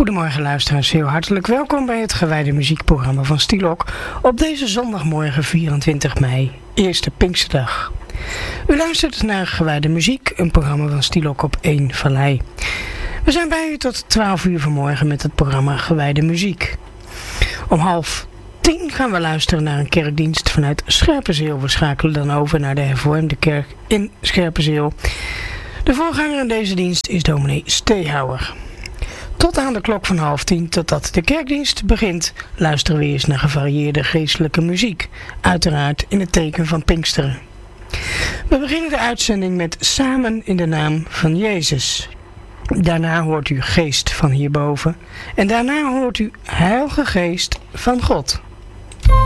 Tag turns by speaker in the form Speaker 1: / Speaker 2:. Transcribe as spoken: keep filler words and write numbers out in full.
Speaker 1: Goedemorgen luisteraars, heel hartelijk welkom bij het gewijde muziekprogramma van Stilok op deze zondagmorgen vierentwintig mei, eerste Pinksterdag. U luistert naar Gewijde Muziek, een programma van Stilok op één Vallei. We zijn bij u tot twaalf uur vanmorgen met het programma Gewijde Muziek. Om half tien gaan we luisteren naar een kerkdienst vanuit Scherpenzeel. We schakelen dan over naar de hervormde kerk in Scherpenzeel. De voorganger in deze dienst is dominee Steehouwer. Tot aan de klok van half tien, totdat de kerkdienst begint, luisteren we eerst naar gevarieerde geestelijke muziek. Uiteraard in het teken van Pinksteren. We beginnen de uitzending met Samen in de naam van Jezus. Daarna hoort u Geest van hierboven. En daarna hoort u Heilige Geest van God.